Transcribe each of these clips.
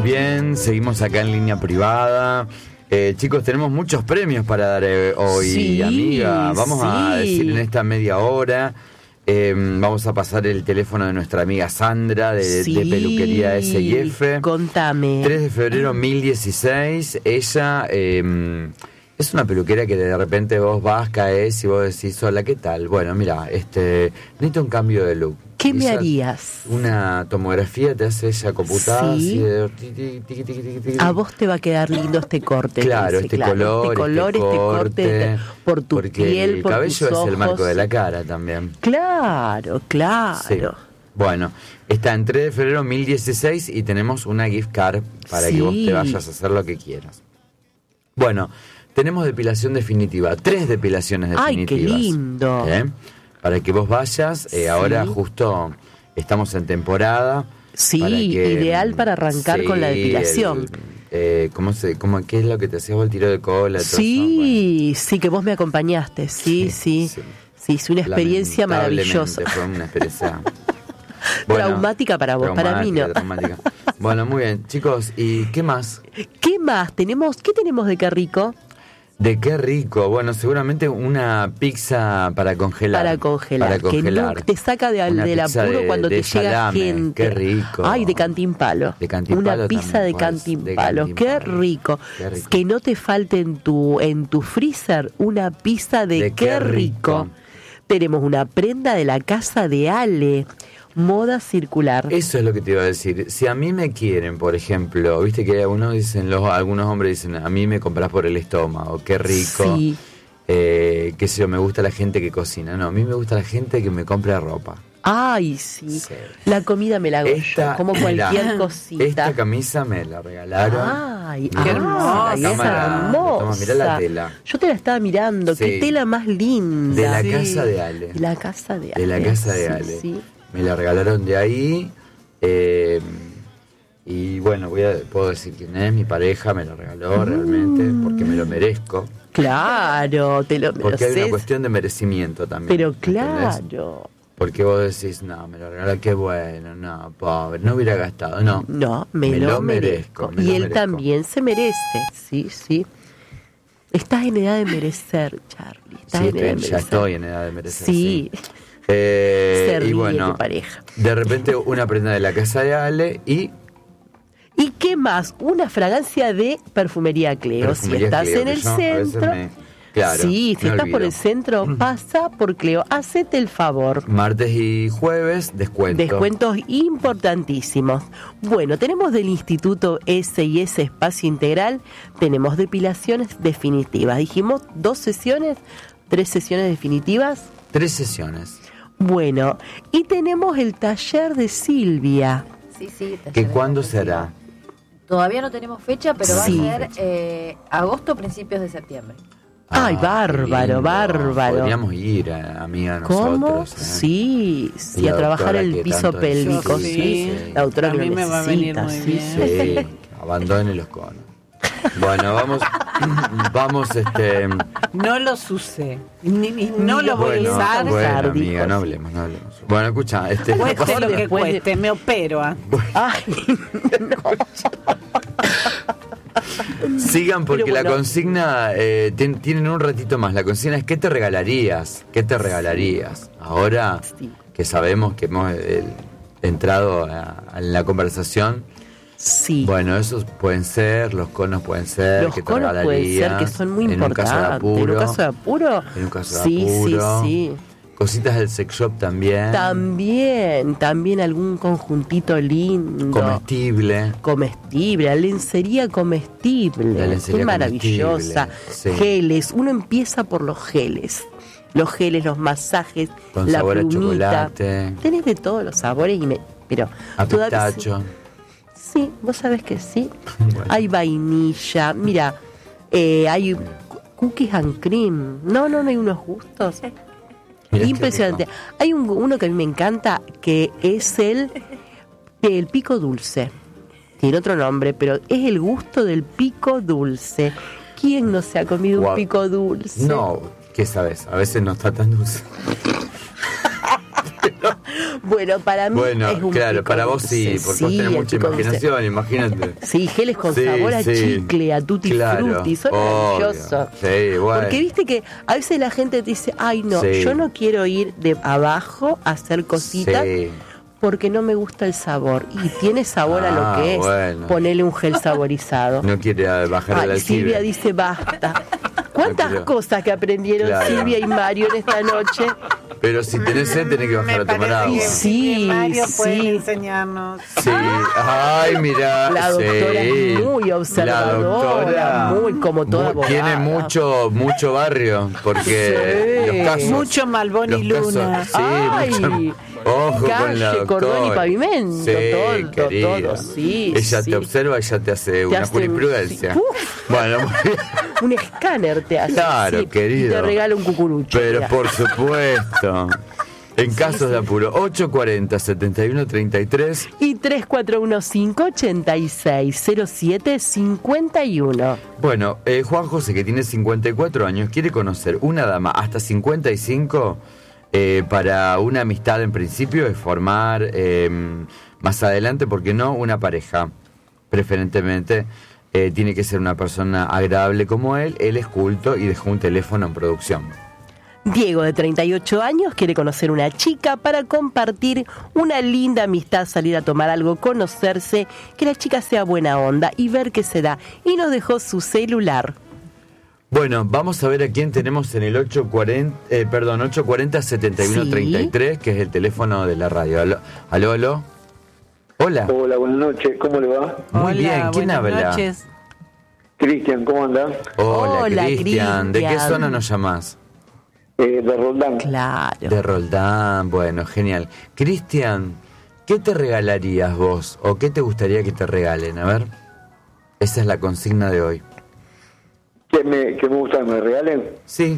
bien, seguimos acá en línea privada. Chicos, tenemos muchos premios para dar hoy, sí, amiga. Vamos sí. a decir en esta media hora. Vamos a pasar el teléfono de nuestra amiga Sandra de Peluquería S&F. Contame. 3 de febrero 2016. Ella es una peluquera que de repente vos vas, caes y vos decís, hola, ¿qué tal? Bueno, mira, necesito un cambio de look. ¿Qué me harías? Una tomografía te hace ella computada. Sí. A vos te va a quedar lindo este corte. Claro, este color, este corte, por tu porque piel, el por cabello tus es el marco ojos. de la cara también. Claro. Sí. Bueno, está en 3 de febrero 2016 y tenemos una gift card para que vos te vayas a hacer lo que quieras. Bueno, tenemos depilación definitiva, 3 depilaciones definitivas. ¡Ay, qué lindo! Para que vos vayas, ahora justo estamos en temporada. Sí, ideal para arrancar con la depilación. ¿Qué es lo que te hacías vos, el tiro de cola? Sí, que vos me acompañaste, sí, es una experiencia maravillosa. Fue una experiencia traumática para vos, para mí no. Traumática. Bueno, muy bien, chicos, ¿y qué más? ¿Qué tenemos de qué rico? De qué rico. Bueno, seguramente una pizza para congelar. Para congelar. Que no te saca del apuro cuando te llega salame, gente. Qué rico. Ay, de cantimpalo. Una pizza de cantimpalo. Qué rico. Que no te falte en tu freezer una pizza de qué rico. Tenemos una prenda de la casa de Ale. Moda circular. Eso es lo que te iba a decir. Si a mí me quieren, por ejemplo, viste que algunos hombres dicen, a mí me compras por el estómago, qué rico. Sí. Qué sé yo, me gusta la gente que cocina. No, a mí me gusta la gente que me compra ropa. Ay, sí. La comida me la hago yo, como cualquier cosita. Esta camisa me la regalaron. Ay, qué hermosa. Toma, mirá la tela. Yo te la estaba mirando. Qué tela más linda. De la casa de Ale. De la casa de Ale. De la casa de Ale. Sí. Me la regalaron de ahí. Y bueno, puedo decir quién es. Mi pareja me la regaló realmente porque me lo merezco. Claro, te lo mereces. Porque hay una cuestión de merecimiento también. Pero claro. ¿Entendés? Porque vos decís, no, me lo regaló, qué bueno, no, pobre, no hubiera gastado, no. No, me lo merezco. Y él también se merece, sí. Estás en edad de merecer, Charlie. Ya estoy en edad de merecer. Sí. Y bueno, tu pareja. De repente una prenda de la casa de Ale ¿Y qué más? Una fragancia de Perfumería Cleo. Si estás en el centro... si estás por el centro, pasa por Cleo. Hacete el favor. Martes y jueves, descuentos importantísimos. Bueno, tenemos del Instituto S&S Espacio Integral, tenemos depilaciones definitivas. Dijimos 2 sesiones, 3 sesiones definitivas. 3 sesiones. Bueno, y tenemos el taller de Silvia. Sí. ¿Que cuándo será? Todavía no tenemos fecha, pero va a ser agosto, principios de septiembre. Ay, bárbaro. Podríamos ir, amiga, nosotros. ¿Cómo? Sí, a trabajar el piso pélvico, La autora que me va a venir muy bien. Sí, abandone los conos. Bueno, vamos, No los usé, no los voy a usar. Bueno, amiga, no hablemos. Bueno, escucha, cueste lo que cueste, me opero. Ay, no. Sigan porque la consigna, tienen un ratito más. La consigna es ¿qué te regalarías? Ahora que sabemos que hemos entrado en la conversation. Sí. Bueno, esos pueden ser, los conos pueden ser. Los conos pueden ser, que son muy importantes. ¿En un caso de apuro? Sí. Cositas del sex shop también. También algún conjuntito lindo. Comestible, lencería comestible. Qué maravillosa. Sí. Geles, uno empieza por los geles. Los masajes, con la sabor plumita. A chocolate. Tenés de todos los sabores, pero a pistacho. Sí, vos sabés que sí. Bueno. Hay vainilla, mira, hay cookies and cream. No hay unos gustos. Mirá, impresionante. Hay uno que a mí me encanta, que es el pico dulce. Tiene otro nombre, pero es el gusto del pico dulce. ¿Quién no se ha comido un pico dulce? No, ¿qué sabes? A veces no está tan dulce. Bueno, para mí es un claro, pico para vos dulce. sí, porque vos tenés mucha imaginación, imagínate. Sí, geles con sabor a chicle, a tutti frutti, son maravillosos. Sí, bueno. Porque viste que a veces la gente te dice, ay no, yo no quiero ir de abajo a hacer cositas porque no me gusta el sabor. Y tiene sabor a lo que es ponerle un gel saborizado. No quiere bajar la Silvia dice basta. ¿Cuántas cosas que aprendieron Silvia y Mario en esta noche? Pero si tenés sed, tenés que bajar a tomar agua. Sí, Mario puede enseñarnos. Sí, ay, mira. La doctora es muy observadora, muy como toda abogada. Tiene mucho barrio, porque los casos... Mucho Malbón y Luna. Ay, ojo con la doctora. Cordón y pavimento, todo. Sí, ella te observa y ya te hace una jurisprudencia. Bueno, un escáner te hace. Claro, querido. Y te regala un cucurucho. Pero por supuesto. En casos de apuro, 840-7133 y 3415-860751. Bueno, Juan José, que tiene 54 años, quiere conocer una dama hasta 55 para una amistad en principio, es formar más adelante, ¿por qué no? Una pareja, preferentemente. Tiene que ser una persona agradable como él es culto y dejó un teléfono en producción. Diego, de 38 años, quiere conocer una chica para compartir una linda amistad, salir a tomar algo, conocerse, que la chica sea buena onda y ver qué se da. Y nos dejó su celular. Bueno, vamos a ver a quién tenemos en el 840-7133, que es el teléfono de la radio. Aló. Hola. Hola, buenas noches, ¿cómo le va? Muy bien, ¿quién habla? Buenas noches. Cristian, ¿cómo anda? Hola, Cristian. ¿De qué zona nos llamás? De Roldán. Claro. De Roldán, bueno, genial. Cristian, ¿qué te regalarías vos? ¿O qué te gustaría que te regalen? A ver, esa es la consigna de hoy. ¿Qué me gusta que me regalen? Sí.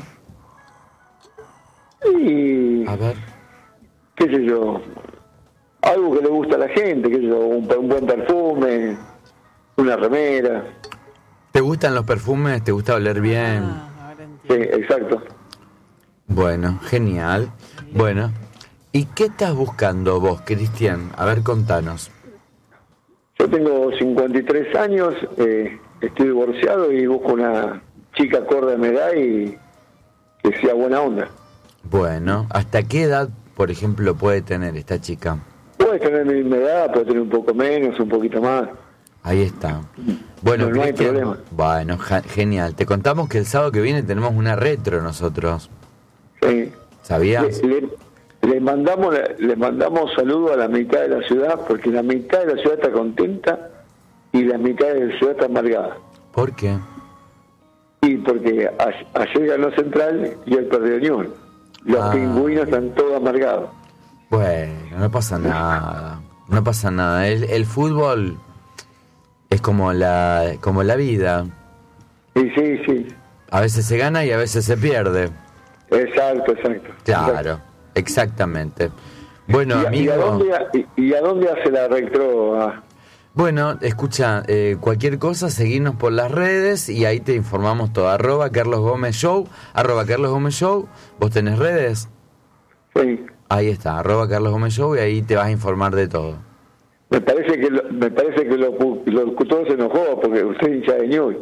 Y... A ver. ¿Qué sé yo? Algo que le gusta a la gente, qué sé yo, un buen perfume, una remera. ¿Te gustan los perfumes? ¿Te gusta oler bien? Sí, exacto. Bueno, genial. Bueno, ¿y qué estás buscando vos, Cristian? A ver, contanos. Yo tengo 53 años, estoy divorciado y busco una chica acorde a mi edad y que sea buena onda. Bueno, ¿hasta qué edad, por ejemplo, puede tener esta chica? Puede tener mi misma edad, puede tener un poco menos, un poquito más. Ahí está. Bueno, no hay problema. Bueno, genial. Te contamos que el sábado que viene tenemos una retro nosotros. Sí. ¿Sabías? Le mandamos saludos a la mitad de la ciudad, porque la mitad de la ciudad está contenta y la mitad de la ciudad está amargada. ¿Por qué? Y porque ayer ganó Central y hoy perdió Unión. Los pingüinos están todos amargados. Bueno, no pasa nada. No pasa nada. El fútbol es como la vida. Sí. A veces se gana y a veces se pierde. Exacto. Claro, exactamente. Bueno, amigo. ¿Y a dónde hace la retro? Bueno, escucha, cualquier cosa, seguirnos por las redes y ahí te informamos todo. @Carlos Gómez Show. ¿Vos tenés redes? Sí. Ahí está, @Carlos Gómez Show y ahí te vas a informar de todo. Me parece que el locutor se enojó porque usted es hincha de Newell's.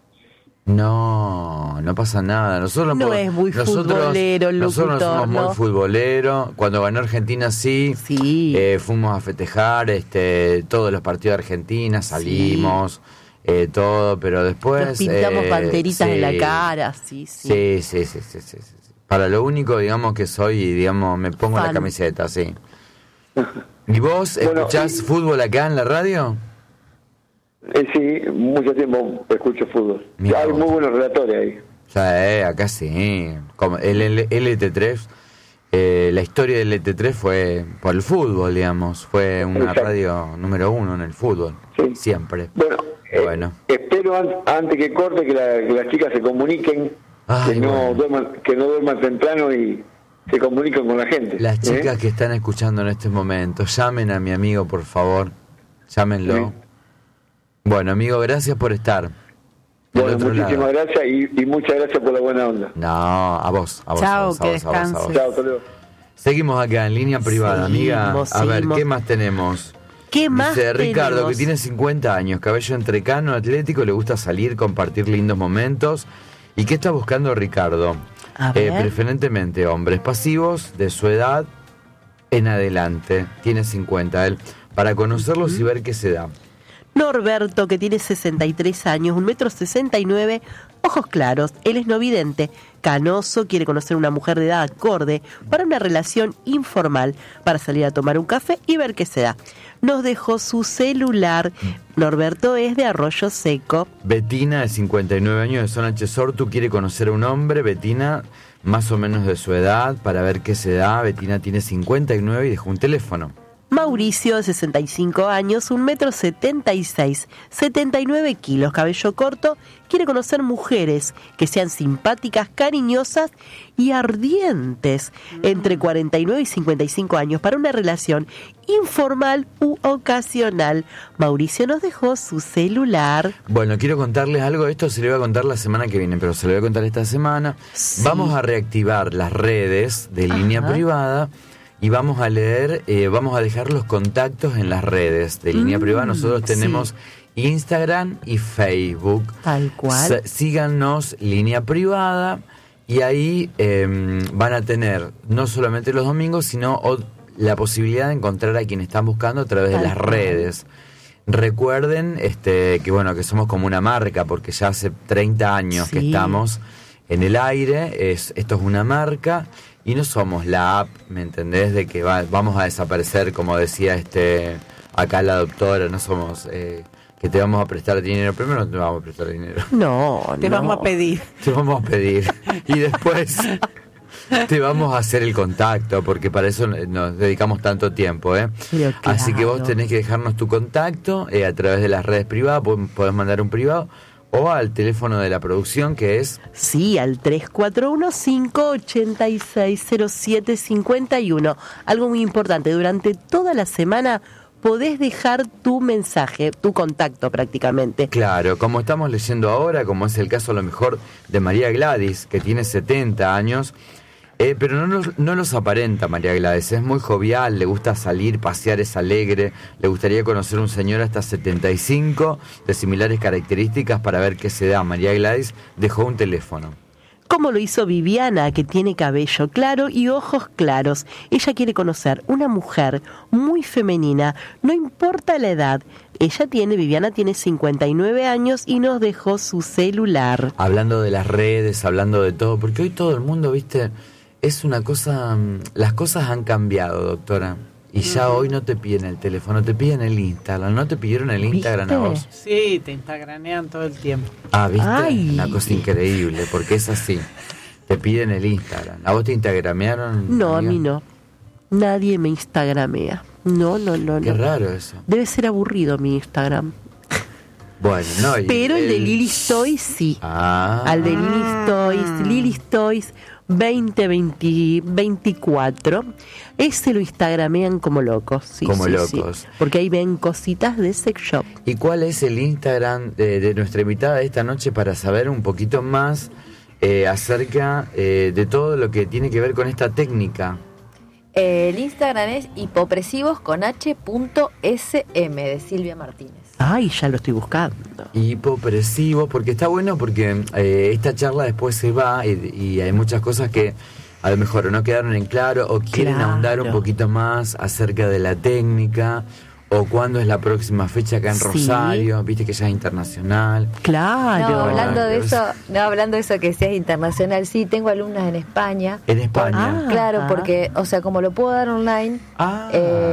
No pasa nada. Nosotros no es muy futbolero el locutor, nosotros no somos muy futbolero. Cuando ganó Argentina sí. Fuimos a festejar todos los partidos de Argentina, salimos, todo, pero después... Nos pintamos banderitas en la cara, sí. Sí. Para lo único, digamos, que soy, digamos, me pongo la camiseta, sí. ¿Y vos escuchás fútbol acá en la radio? Sí, mucho tiempo escucho fútbol. Hay muy buenos relatores ahí. Acá sí. Como el LT3, la historia del LT3 fue por el fútbol, digamos. Fue una radio número 1 en el fútbol. Sí. Siempre. Bueno. Espero antes que corte que las chicas se comuniquen, que no duerman temprano y se comuniquen con la gente. Las chicas que están escuchando en este momento, llamen a mi amigo, por favor. Llámenlo. Sí. Bueno, amigo, gracias por estar. Bueno, muchísimas gracias y muchas gracias por la buena onda. No, a vos. Chao, que descanses. Chao, hasta luego. Seguimos acá en línea privada, amiga. A ver, ¿qué más tenemos? ¿Qué más Dice Ricardo, tenemos? que tiene 50 años, cabello entrecano, atlético, le gusta salir, compartir lindos momentos. ¿Y qué está buscando Ricardo? A ver. Preferentemente hombres pasivos de su edad en adelante. Tiene 50 él. Para conocerlos y ver qué se da. Norberto, que tiene 63 años, 1,69 m, ojos claros, él es no vidente, canoso, quiere conocer una mujer de edad acorde para una relación informal, para salir a tomar un café y ver qué se da. Nos dejó su celular. Norberto es de Arroyo Seco. Betina, de 59 años, de Zona Chesortu, quiere conocer a un hombre. Betina, más o menos de su edad, para ver qué se da. Betina tiene 59 y dejó un teléfono. Mauricio, de 65 años, 1,76 m, 79 kilos, cabello corto, quiere conocer mujeres que sean simpáticas, cariñosas y ardientes, entre 49 y 55 años, para una relación informal u ocasional. Mauricio nos dejó su celular. Bueno, quiero contarles algo. Esto se lo voy a contar la semana que viene, pero se lo voy a contar esta semana. Sí. Vamos a reactivar las redes de línea privada. Y vamos a leer, vamos a dejar los contactos en las redes de línea privada. Nosotros tenemos Instagram y Facebook. Tal cual. Síganos, línea privada, y ahí van a tener no solamente los domingos, sino la posibilidad de encontrar a quien están buscando a través de las redes. Recuerden que bueno, que somos como una marca, porque ya hace 30 años que estamos en el aire. Esto es una marca. Y no somos la app, ¿me entendés? De que vamos a desaparecer, como decía acá la doctora, no somos que te vamos a prestar dinero. Primero no te vamos a prestar dinero. Te vamos a pedir. Te vamos a pedir. Y después te vamos a hacer el contacto, porque para eso nos dedicamos tanto tiempo, ¿eh? Pero Así que vos claro. tenés que dejarnos tu contacto a través de las redes privadas, podés mandar un privado, o al teléfono de la producción, que es... Sí, al 341-586-0751. Algo muy importante, durante toda la semana podés dejar tu mensaje, tu contacto prácticamente. Claro, como estamos leyendo ahora, como es el caso a lo mejor de María Gladys, que tiene 70 años, pero no los aparenta María Gladys, es muy jovial, le gusta salir, pasear, es alegre, le gustaría conocer un señor hasta 75 de similares características para ver qué se da. María Gladys dejó un teléfono. Como lo hizo Viviana, que tiene cabello claro y ojos claros. Ella quiere conocer una mujer muy femenina, no importa la edad. Viviana tiene 59 años y nos dejó su celular. Hablando de las redes, hablando de todo, porque hoy todo el mundo, viste, es una cosa, las cosas han cambiado, doctora. Y ya hoy no te piden el teléfono, te piden el Instagram. ¿No te pidieron el Instagram a vos? Sí, te instagranean todo el tiempo. Ah, ¿viste? Ay. Una cosa increíble, porque es así. Te piden el Instagram. ¿A vos te instagramearon? No, amiga? a mí no. Nadie me instagramea. No. Qué raro eso. Debe ser aburrido mi Instagram. Bueno, no. Pero el de Lily's Toys sí. Al de Lily's Toys 2024. Ese lo instagramean como locos. Sí, Como sí, locos. sí. Porque ahí ven cositas de sex shop. ¿Y cuál es el Instagram de nuestra invitada de esta noche para saber un poquito más acerca de todo lo que tiene que ver con esta técnica? El Instagram es hipopresivos con h.sm de Silvia Martínez. Ay, ya lo estoy buscando. Hipopresivos, porque está bueno, porque esta charla después se va y hay muchas cosas que a lo mejor no quedaron en claro o quieren Claro. ahondar un poquito más acerca de la técnica, o cuándo es la próxima fecha acá en Sí. Rosario, viste que ya es internacional. Claro. No, hablando de Claro. eso que seas internacional, sí, tengo alumnas en España. En España. Ah. Claro, Ajá. porque, o sea, como lo puedo dar online, Ah.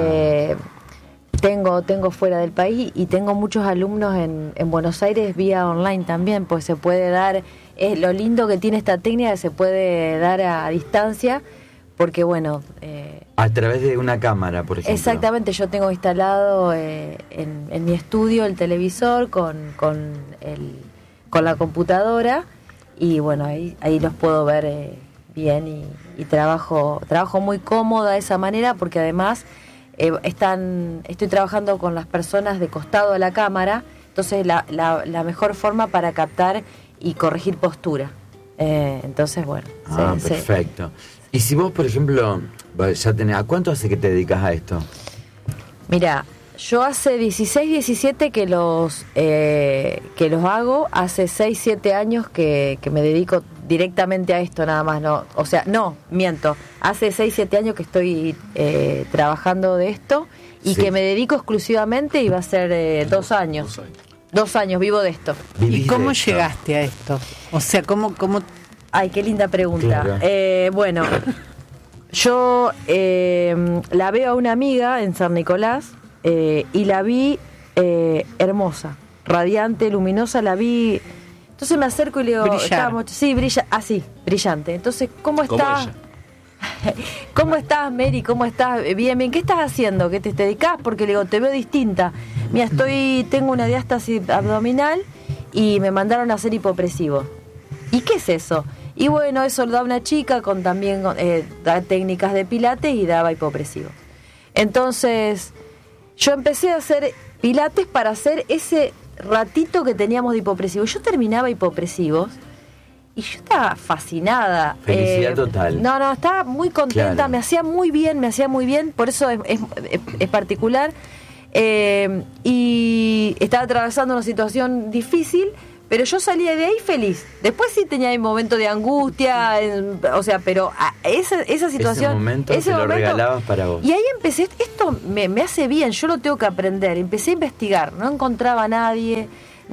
tengo fuera del país y tengo muchos alumnos en Buenos Aires vía online también, pues se puede dar, lo lindo que tiene esta técnica, se puede dar a distancia, porque bueno... A través de una cámara, por ejemplo. Exactamente, yo tengo instalado en mi estudio el televisor con la computadora y bueno, ahí los puedo ver bien y trabajo muy cómoda de esa manera, porque además estoy trabajando con las personas de costado a la cámara, entonces la mejor forma para captar y corregir postura. Entonces, bueno. Perfecto. Y si vos, por ejemplo, ya tenés, ¿a cuánto hace que te dedicas a esto? Mira, yo hace 16, 17 que los hago, hace 6, 7 años que me dedico directamente a esto nada más, no, o sea, no, miento, hace 6, 7 años que estoy trabajando de esto y que me dedico exclusivamente y va a ser 2 años. 2 años vivo de esto. ¿Y cómo llegaste a esto? O sea, ¿cómo? Ay, qué linda pregunta. Claro. Bueno, yo la veo a una amiga en San Nicolás y la vi hermosa, radiante, luminosa, la vi. Entonces me acerco y le digo, sí, brilla, así, brillante. Entonces, ¿cómo estás? ¿Cómo estás, Mary? ¿Cómo estás? Bien, bien. ¿Qué estás haciendo? ¿Qué te dedicás? Porque le digo, te veo distinta. Mira, tengo una diástasis abdominal y me mandaron a hacer hipopresivo. ¿Y qué es eso? Y bueno, eso lo da una chica con también da técnicas de pilates y daba hipopresivo. Entonces, yo empecé a hacer pilates para hacer ese ratito que teníamos de hipopresivo. Yo terminaba hipopresivos y yo estaba fascinada. Felicidad total. No, estaba muy contenta, claro. me hacía muy bien, por eso es particular. Y estaba atravesando una situación difícil, pero yo salía de ahí feliz. Después sí tenía mi momento de angustia, o sea, pero esa situación... Ese momento lo regalabas para vos. Y ahí empecé, esto me hace bien, yo lo tengo que aprender. Empecé a investigar, no encontraba a nadie,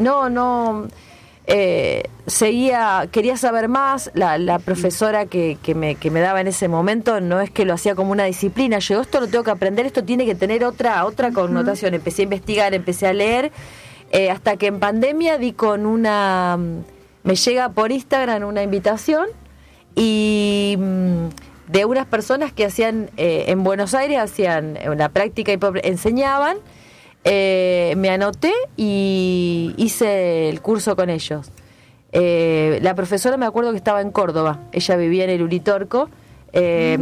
quería saber más. La profesora que me daba en ese momento no es que lo hacía como una disciplina. Yo esto lo tengo que aprender, esto tiene que tener otra connotación. Empecé a investigar, empecé a leer, hasta que en pandemia di con me llega por Instagram una invitación y de unas personas que hacían en Buenos Aires, hacían una práctica y enseñaban. Me anoté y hice el curso con ellos. La profesora me acuerdo que estaba en Córdoba, ella vivía en el Uritorco, en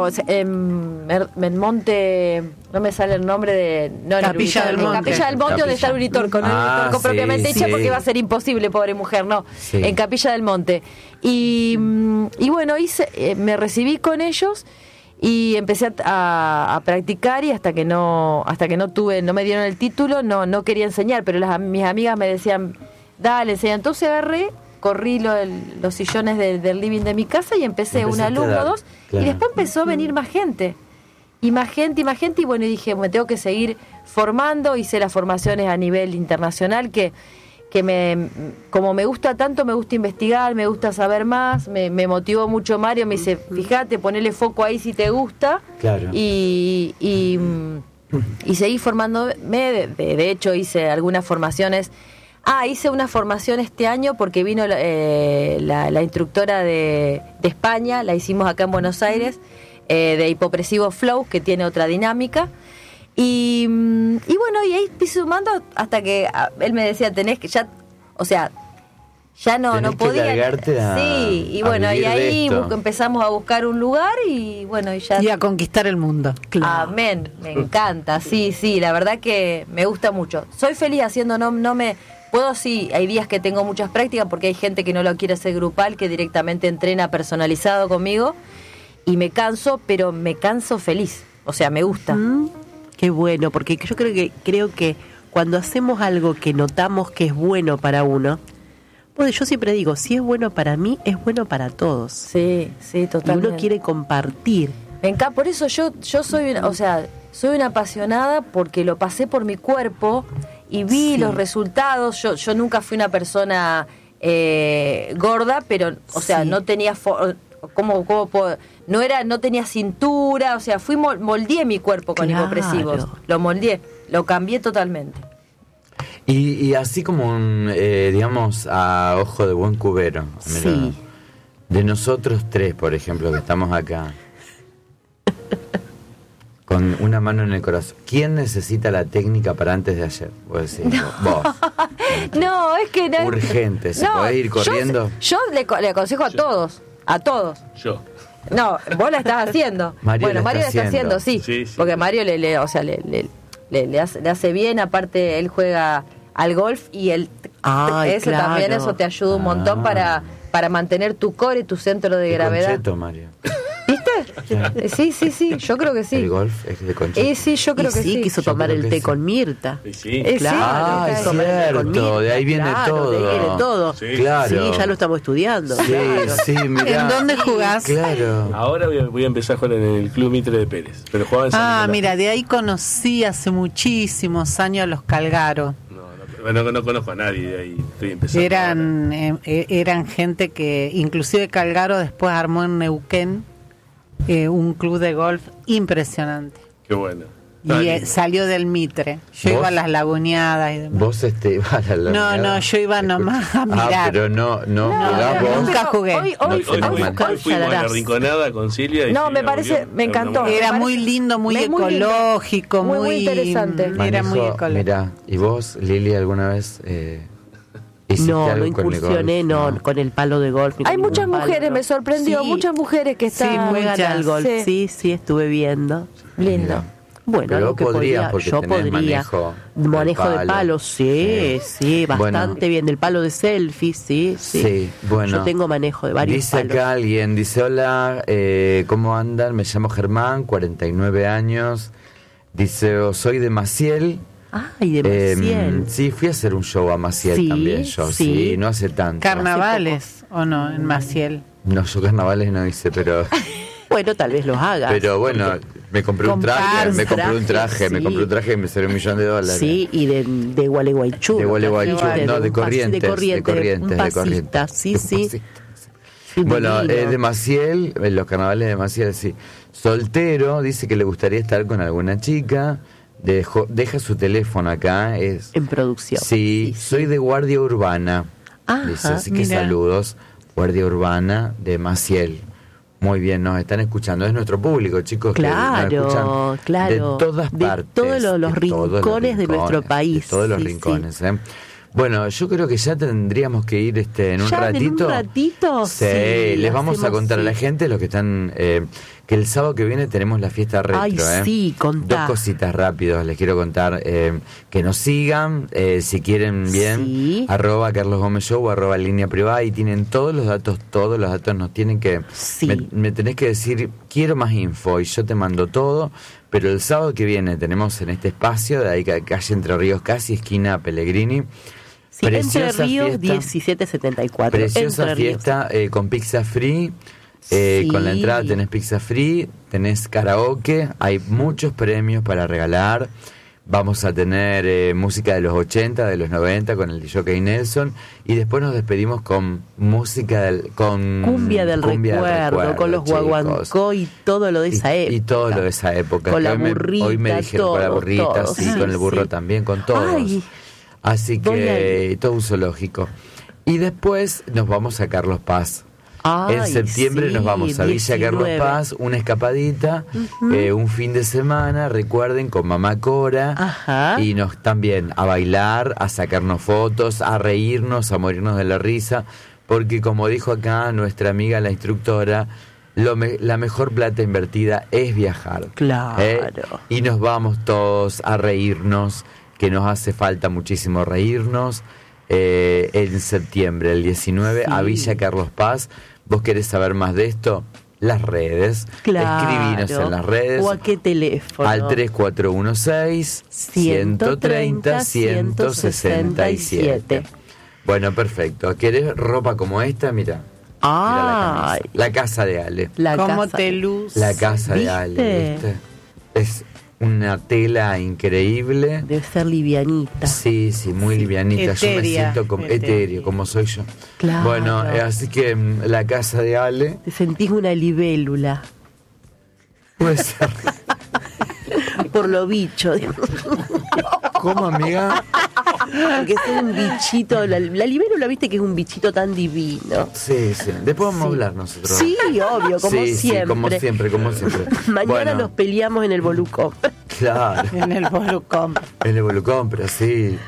Monte, no me sale el nombre de... No, Capilla del Monte. En Capilla del Monte, donde está el Uritorco, no el Uritorco propiamente dicho, porque va a ser imposible, pobre mujer, no, en Capilla del Monte. Y bueno, me recibí con ellos y empecé a practicar, y hasta que no me dieron el título, no quería enseñar, pero mis amigas me decían, dale, enseña. Entonces corrí los sillones del living de mi casa y empecé un alumno, 2, claro. Y después empezó a venir más gente, y bueno, y dije, me tengo que seguir formando. Hice las formaciones a nivel internacional, que como me gusta tanto, me gusta investigar, me gusta saber más, me motivó mucho Mario, me dice, fíjate, ponele foco ahí si te gusta, claro. Y seguí formándome. De hecho hice algunas formaciones. Hice una formación este año porque vino la instructora de España, la hicimos acá en Buenos Aires, de hipopresivo flow, que tiene otra dinámica. Y bueno, y ahí estoy sumando hasta que él me decía, tenés que ya no podía. Sí, y bueno, y ahí empezamos a buscar un lugar y bueno, y a conquistar el mundo. Claro. Amén, me encanta, sí, la verdad que me gusta mucho. Soy feliz haciendo, no me puedo, sí, hay días que tengo muchas prácticas porque hay gente que no lo quiere hacer grupal, que directamente entrena personalizado conmigo y me canso, pero me canso feliz, o sea, me gusta. Qué bueno, porque yo creo que cuando hacemos algo que notamos que es bueno para uno, pues yo siempre digo, si es bueno para mí, es bueno para todos. Sí, totalmente. Y uno quiere compartir. Por eso yo soy una apasionada, porque lo pasé por mi cuerpo y vi los resultados. Yo nunca fui una persona gorda, pero, o sea, no tenía... ¿Cómo puedo? No tenía cintura, o sea, moldeé mi cuerpo con hipopresivos, lo moldeé, lo cambié totalmente. Y así como digamos, a ojo de buen cubero, sí. De nosotros 3, por ejemplo, que estamos acá, con una mano en el corazón, ¿quién necesita la técnica para antes de ayer? Vos decís, vos. No, es que no. Urgente, ¿se puede ir corriendo? Yo le aconsejo a todos. A todos. Yo. No, vos la estás haciendo. Mario la está haciendo, sí. Porque Mario le hace bien. Aparte, él juega al golf y también eso te ayuda un montón para mantener tu core, tu centro de gravedad. Concheto, Mario. ¿Viste? Sí, yo creo que sí. ¿El golf es de concha? Sí, yo creo que sí. Quiso tomar el té con Mirta. Sí. Claro, es cierto, de ahí viene todo. De ahí viene todo. Sí. Claro. Sí, ya lo estamos estudiando. Sí, sí, mirá. ¿En dónde jugás? Claro. Ahora voy a empezar a jugar en el Club Mitre de Pérez, pero jugaba en San Nicolás. Mira, de ahí conocí hace muchísimos años a los Calgaro. No conozco a nadie de ahí, estoy empezando. Eran gente que, inclusive Calgaro después armó en Neuquén un club de golf impresionante. Qué bueno. Y salió del Mitre. Yo ¿Vos? iba a las laguneadas y demás. Vos ibas a la No, yo iba nomás a mirar. pero no jugás vos. Nunca jugué. Hoy Fuimos a la Rinconada con Silvia. No, me parece, me encantó. Era muy lindo, muy Es muy lindo. ecológico, Muy interesante. Era muy ecológico. Mirá, ¿y vos, Lili, alguna vez hiciste No algo incursioné, con el golf? con el palo de golf. ni Hay con muchas ningún mujeres, palo, me sorprendió, Sí. muchas mujeres que están Juegan muchas. al golf. Sí. Sí, estuve viendo. lindo. Bueno, Pero algo vos que podrías, podría, porque yo tenés podría. manejo del de palo. palo, sí, bastante Bueno. bien. Del palo de selfie, sí. Sí, bueno. Yo tengo manejo de varios Dice palos. acá alguien, dice, hola, ¿cómo andan? Me llamo Germán, 49 años. Dice, soy de Maciel. Ay, de Maciel. Sí, fui a hacer un show a Maciel Sí, también yo, sí. sí, no hace tanto. ¿Carnavales o no en Maciel? No, yo carnavales no hice, pero Bueno, tal vez los hagas. pero bueno, me compré un traje, sí. me compré un traje y me salió $1.000.000. Sí, y de Gualeguaychú. De Gualeguaychú, no, de Corrientes, De Corrientes, un pasista, sí. Sí, bueno, divino. de Maciel, en los carnavales de Maciel, sí. Soltero, dice que le gustaría estar con alguna chica. Deja su teléfono acá. En producción. Sí, soy de Guardia Urbana. Ajá, Dice, así que mira. saludos. Guardia Urbana de Maciel. Muy bien, nos están escuchando. Es nuestro público, chicos. que nos escuchan Claro. de todas De partes. todos los de rincones de nuestro país. De todos los Sí, rincones, Bueno, yo creo que ya tendríamos que ir en un ¿Ya ratito. en un ratito? Sí, Sí, les vamos a hacemos, contar a la sí. gente, los que están, que el sábado que viene tenemos la fiesta retro. Ay, sí, contá. Dos cositas rápidos les quiero contar. Que nos sigan, si quieren bien, Sí. @Carlos Gómez Show, @línea privada, y tienen todos los datos nos tienen que... Sí. Me tenés que decir, quiero más info, y yo te mando todo, pero el sábado que viene tenemos en este espacio, de ahí calle Entre Ríos, casi esquina Pellegrini, Sí, Entre preciosa Ríos fiesta. 1774. Preciosa Entre Ríos. fiesta con pizza free. Sí. Con la entrada tenés pizza free, tenés karaoke, hay muchos premios para regalar. Vamos a tener música de los 80, de los 90 con el DJ Nelson, y después nos despedimos con música con Cumbia del recuerdo, con los chicos. guaguancó y todo lo de esa época. Y todo lo de esa época. Con que la hoy burrita, me dijeron con la todo, burrita, todo. sí, Ay, con el burro sí. también, con todos. Ay. Así Voy a que todo un zoológico. Y después nos vamos a Carlos Paz. Ay, En septiembre sí, nos vamos a Villa 19. Carlos Paz, una escapadita, un fin de semana, recuerden, con Mamá Cora. Ajá. Y nos también a bailar, a sacarnos fotos, a reírnos, a morirnos de la risa, porque como dijo acá nuestra amiga la instructora, la mejor plata invertida es viajar. Claro. Y nos vamos todos a reírnos, que nos hace falta muchísimo reírnos. En septiembre, el 19, Sí. a Villa Carlos Paz. ¿Vos querés saber más de esto? Las redes. Claro. Escribinos en las redes. ¿O a qué teléfono? Al 3416-130-167. Bueno, perfecto. ¿Querés ropa como esta? Mira. Ay. La casa de Ale. La ¿Cómo casa. te luces? La casa de Ale, ¿viste? Es una tela increíble. Debe ser livianita. Sí, muy livianita. Yo me Etérea, siento como etérea. etéreo, como soy yo. Claro. Bueno, así que la casa de Ale Te sentís una libélula. puede ser. Por lo bicho. ¿Cómo, amiga? Porque es un bichito. La libélula, viste que es un bichito tan divino. Sí. Después vamos a hablar nosotros. Sí, obvio, como Sí, siempre. como siempre. Mañana Bueno, nos peleamos en el Volucón. Claro. En el Volucom. En el Volucón, pero sí.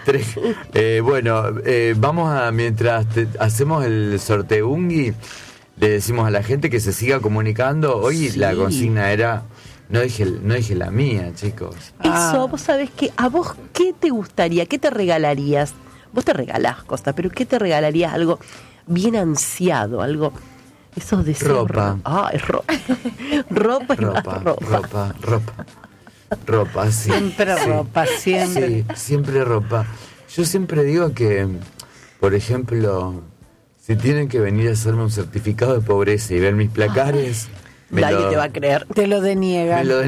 Vamos a, mientras hacemos el sorteungi, le decimos a la gente que se siga comunicando. Hoy Sí. la consigna era, no dije la mía, chicos. Eso, vos sabés que a vos, ¿qué te gustaría? ¿Qué te regalarías? Vos te regalás cosas, pero ¿qué te regalarías? Algo bien ansiado, algo Esos deseos. Ropa. Ropa, sí. Siempre sí. ropa, siempre. Sí, siempre ropa. Yo siempre digo que, por ejemplo, si tienen que venir a hacerme un certificado de pobreza y ver mis placares, nadie te va a creer. Te lo deniegan. Me lo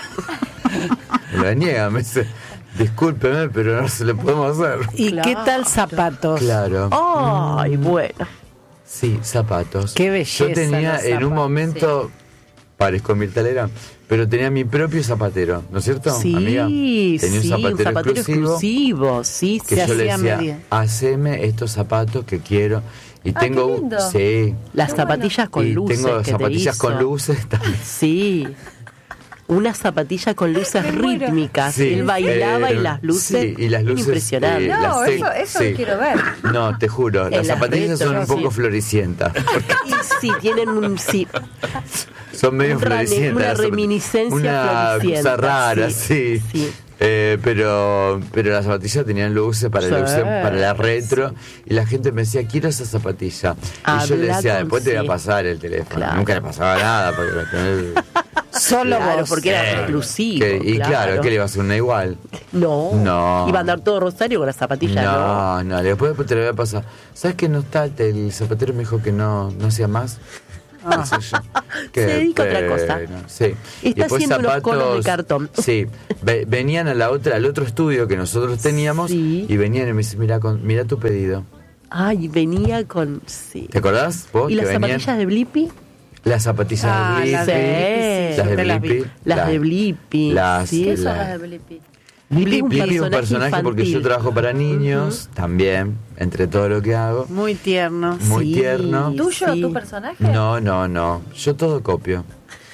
deniegan. Me dice, discúlpeme, pero no se lo podemos hacer. ¿Y Claro. qué tal zapatos? Claro. Ay, bueno. Sí, zapatos. Qué belleza Yo tenía los en un zapatos, momento, parezco Mirta Legrand, pero tenía mi propio zapatero, ¿no es cierto, Sí, amiga? Tenía sí, un zapatero exclusivo sí, que sí. yo le hacía decía, medida. haceme estos zapatos que quiero. Y Ah, tengo, qué lindo. sí, Las Qué zapatillas con y luces tengo que te zapatillas hizo. con luces también. Sí. Unas zapatillas con luces Me muero. rítmicas. Sí, Él bailaba y eh, las luces. sí, y las luces, impresionante. las No, tel- eso sí. lo quiero ver. No, te juro, las En las zapatillas son un retro, poco sí. floricientas. Y sí, tienen un sí. Son medio Una floricientas. las zapatillas. reminiscencia Una floricienta, cosa rara, sí, sí. sí. Pero las zapatillas tenían luces para, Sí. para la retro y la gente me decía, quiero esa zapatilla. Y yo le Habla decía, con después te voy sí. a pasar el teléfono. Claro. Nunca le pasaba nada. Porque Solo Claro, vos. porque era exclusivo. y claro, ¿qué le iba a hacer una igual? No. No. Iba a andar todo Rosario con las zapatillas, ¿no? No, después te lo voy a pasar. ¿Sabes que no está? El zapatero me dijo que no hacía más. Ah. No sé yo. Se dedica a otra pena. cosa. Sí. Y Está después haciendo unos conos de cartón. Sí. Venían al otro estudio que nosotros teníamos Sí. y venían y me dicen, mira tu pedido. Ay, venía con... Sí. ¿Te acordás vos? ¿Y que las venían? zapatillas de Blippi? Las zapatillas Ah, de las Blippi. de Las Blippi, de sí, las vi. Blippi. Las de Blippi. Las, Sí. ¿Qué son la- las de Blippi? Blippi es un Blippi es un personaje personaje porque yo infantil. trabajo para niños también, entre todo lo que hago. Muy tierno. Muy Sí. tierno. ¿Tuyo, Sí. tu personaje? No. Yo todo copio.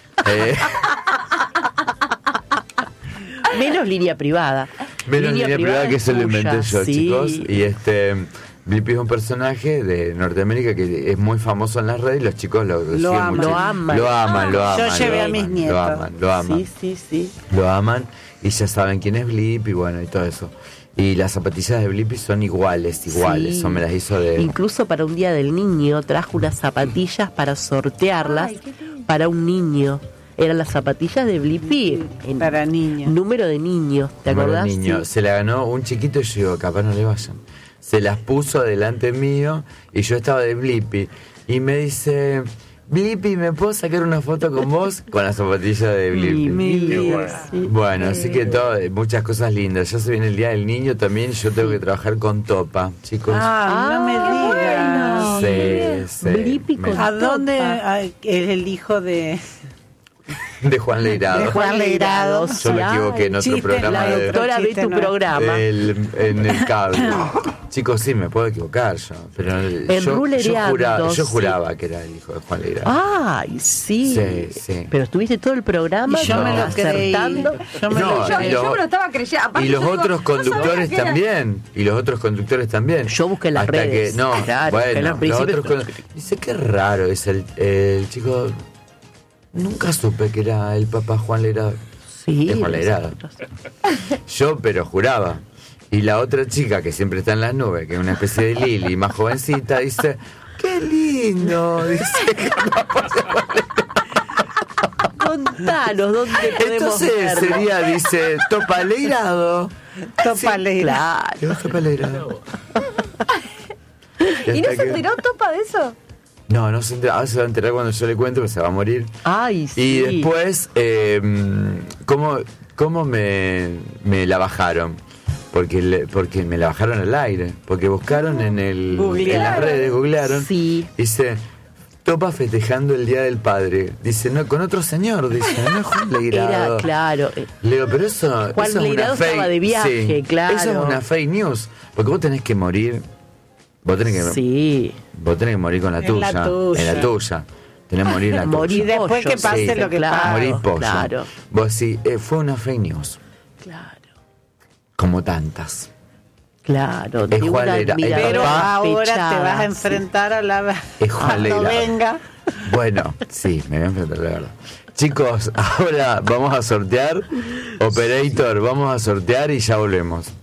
Menos línea privada. Menos línea privada que eso lo tuya, inventé yo, sí. chicos. Y Blippi es un personaje de Norteamérica que es muy famoso en las redes y los chicos lo siguen aman. mucho. Lo aman. Lo aman. Yo llevé lo a mis aman, nietos. Lo aman. Sí. Lo aman y ya saben quién es Blippi, bueno, y todo eso. Y las zapatillas de Blippi son iguales. Sí. Son, me las hizo de... Incluso para un día del niño trajo unas zapatillas para sortearlas Ay, qué lindo. para un niño. Eran las zapatillas de Blippi en Para niños. número de niños, ¿te Número acordás? niño. Sí. Se la ganó un chiquito y yo digo, capaz no le vayan. Se las puso delante mío y yo estaba de Blippi. Y me dice, Blippi, ¿me puedo sacar una foto con vos? Con la zapatilla de Blippi. Mi vida, sí. Bueno, así que muchas cosas lindas. Ya se viene el Día del Niño también. Yo tengo que trabajar con Topa, chicos. Ah, no me digas. Sí. Blippi Me- con ¿A dónde Topa. es el hijo de De Juan Leirado. De Juan Leirado. Yo me equivoqué en otro chiste, programa La de... doctora ve Chiste tu no. programa. En el cable. Chicos, sí, me puedo equivocar yo. Pero Rulereando, yo sí. juraba que era el hijo de Juan Leirado. Ay, sí. Sí. Pero estuviste todo el programa Y yo me lo creí. acertando. Yo me No, lo Yo, y creí. lo- yo me lo estaba creyendo. Aparte Y los yo digo, otros no sabía conductores que era- también. Y los otros conductores también. Yo busqué en las Hasta redes. Que, no, Claro, busqué en bueno, los los principios. otros dice, qué raro es el chico. Nunca supe que era el papá Juan Leirado. Sí. De Juan Leirado. Yo, pero juraba. Y la otra chica que siempre está en las nubes, que es una especie de Lili, más jovencita, dice, qué lindo. Dice, Contanos dónde podemos entonces verlo. sería, dice, Topa Leirado. Topa Leira. Claro. Topa Leirado. ¿Y no Hasta se que- enteró Topa de eso? No se entera. Ahora se va a enterar cuando yo le cuento que se va a morir. Ay, sí. Y después, ¿cómo me la bajaron? Porque me la bajaron al aire. Porque buscaron en las redes, googlearon. Sí. Dice, Topa festejando el Día del Padre. Dice, no, con otro señor. Dice, no es Juan Leirado. Era, claro. Le digo, pero eso Juan eso es Leirado una fake. estaba de viaje, Sí, claro. Eso es una fake news. Porque vos tenés que morir. Vos tenés que Sí. Vos tenés que morir con la En tuya. la tuya. En la tuya. Tenés que morir en la tuya. Morir Y después que pase pollo, lo que claro, pase. Morir pollo. Claro. Vos sí, fue una fake news. Claro. Como tantas. Claro. Es de Juan una Leirado. El Pero papá ahora te vas a sí. enfrentar a la... Es Juan Cuando Leirado. venga. Bueno, sí, me voy a enfrentar, la verdad. Chicos, ahora vamos a sortear. Operator, vamos a sortear y ya volvemos.